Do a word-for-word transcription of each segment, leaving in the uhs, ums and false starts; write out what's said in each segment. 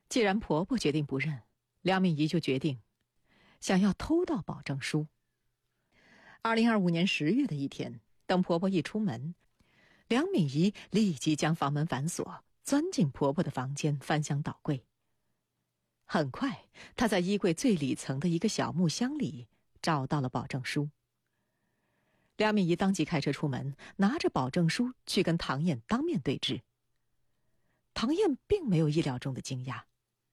既然婆婆决定不认，梁敏仪就决定想要偷到保证书。二零二五年十月的一天，等婆婆一出门，梁敏仪立即将房门反锁，钻进婆婆的房间，翻箱倒柜。很快，她在衣柜最里层的一个小木箱里找到了保证书。梁敏仪当即开车出门，拿着保证书去跟唐燕当面对质。唐燕并没有意料中的惊讶。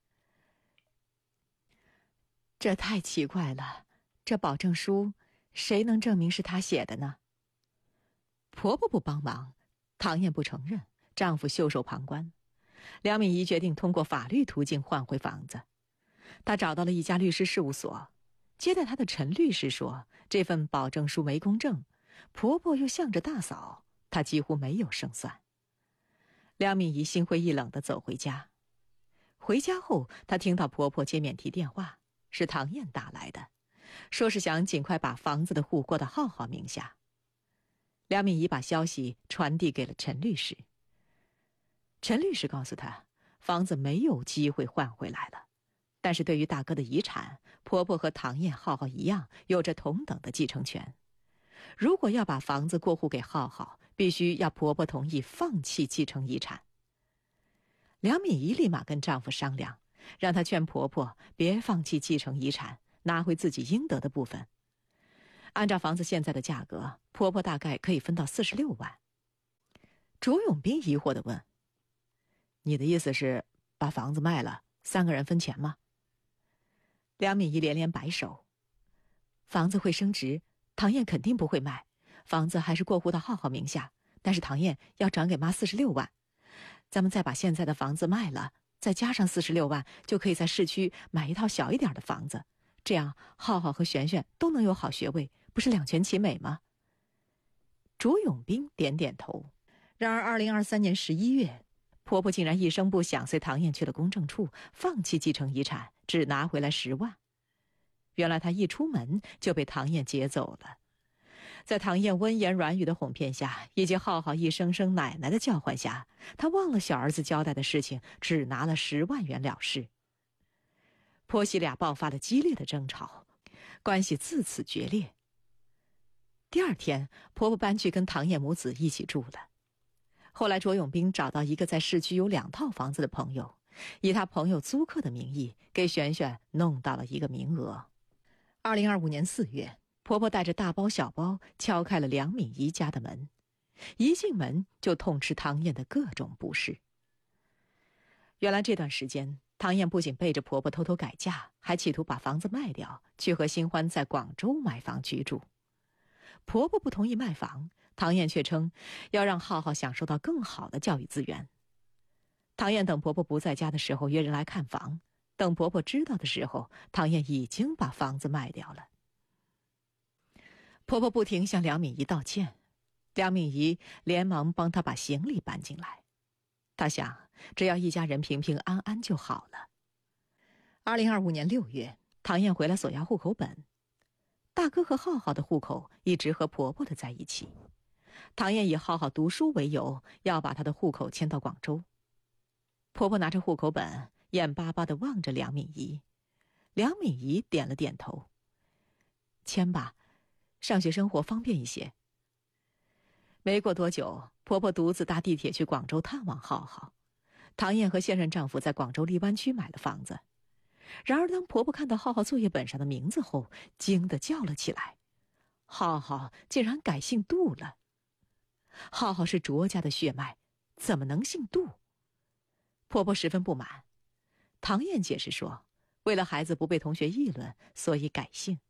这太奇怪了，这保证书谁能证明是她写的呢？婆婆不帮忙，唐燕不承认，丈夫袖手旁观。梁敏仪决定通过法律途径换回房子。她找到了一家律师事务所，接待她的陈律师说，这份保证书没公证，婆婆又向着大嫂，她几乎没有胜算。梁敏仪心灰意冷地走回家。回家后，她听到婆婆接免提电话，是唐燕打来的，说是想尽快把房子的户过到浩浩名下。梁敏仪把消息传递给了陈律师。陈律师告诉她，房子没有机会换回来了，但是对于大哥的遗产，婆婆和唐燕、浩浩一样，有着同等的继承权。如果要把房子过户给浩浩，必须要婆婆同意放弃继承遗产。梁敏仪立马跟丈夫商量，让她劝婆婆别放弃继承遗产，拿回自己应得的部分。按照房子现在的价格，婆婆大概可以分到四十六万。卓永斌疑惑地问：你的意思是把房子卖了，三个人分钱吗？梁敏仪连连摆手。房子会升值，唐燕肯定不会卖，房子还是过户到浩浩名下，但是唐燕要转给妈四十六万。咱们再把现在的房子卖了，再加上四十六万，就可以在市区买一套小一点的房子，这样浩浩和璇璇都能有好学位，不是两全其美吗？卓永斌点点头。然而二零二三年十一月，婆婆竟然一声不响随唐燕去了公证处，放弃继承遗产，只拿回来十万。原来她一出门就被唐燕接走了。在唐燕温言软语的哄骗下，以及浩浩一声声奶奶的叫唤下，她忘了小儿子交代的事情，只拿了十万元了事。婆媳俩爆发了激烈的争吵，关系自此决裂。第二天，婆婆搬去跟唐燕母子一起住了。后来卓永斌找到一个在市区有两套房子的朋友，以他朋友租客的名义给璇璇弄到了一个名额。二零二五年四月，婆婆带着大包小包敲开了梁敏仪家的门，一进门就痛斥唐燕的各种不是。原来这段时间，唐燕不仅背着婆婆偷偷改嫁，还企图把房子卖掉，去和新欢在广州买房居住。婆婆不同意卖房，唐燕却称要让浩浩享受到更好的教育资源。唐燕等婆婆不在家的时候约人来看房，等婆婆知道的时候，唐燕已经把房子卖掉了。婆婆不停向梁敏仪道歉，梁敏仪连忙帮她把行李搬进来。她想，只要一家人平平安安就好了。二零二五年六月，唐燕回来索要户口本。大哥和浩浩的户口一直和婆婆的在一起，唐燕以浩浩读书为由，要把她的户口迁到广州。婆婆拿着户口本，眼巴巴地望着梁敏仪。梁敏仪点了点头：迁吧，上学生活方便一些。没过多久，婆婆独自搭地铁去广州探望浩浩。唐燕和现任丈夫在广州荔湾区买了房子。然而当婆婆看到浩浩作业本上的名字后，惊得叫了起来：浩浩竟然改姓杜了！浩浩是卓家的血脉，怎么能姓杜？婆婆十分不满。唐燕解释说，为了孩子不被同学议论，所以改姓。